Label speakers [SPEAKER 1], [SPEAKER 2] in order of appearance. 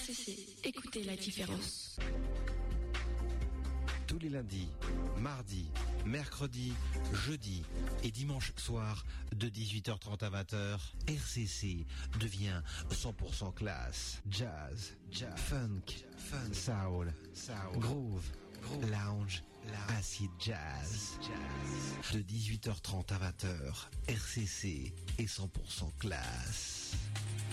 [SPEAKER 1] RCC, écoutez la différence.
[SPEAKER 2] Tous les lundis, mardis, mercredis, jeudis et dimanche soir de 18h30 à 20h, RCC devient 100% classe, jazz, funk, soul, groove, lounge, acid jazz. De 18h30 à 20h, RCC est 100% classe.